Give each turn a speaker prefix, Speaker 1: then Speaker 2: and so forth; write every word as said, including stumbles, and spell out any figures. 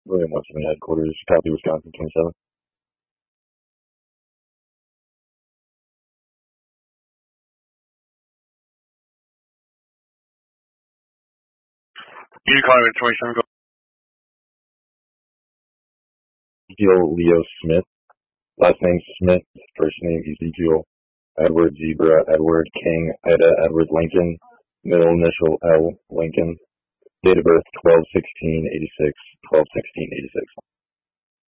Speaker 1: William Weston headquarters, copy Wisconsin twenty-seven.
Speaker 2: You call me twenty-seven. Go.
Speaker 1: Ezekiel Leo Smith, last name Smith, first name Ezekiel, Edward Zebra, Edward King, Ida, Edward Lincoln, middle initial L, Lincoln, date of birth twelve sixteen eighty-six, twelve sixteen eighty-six.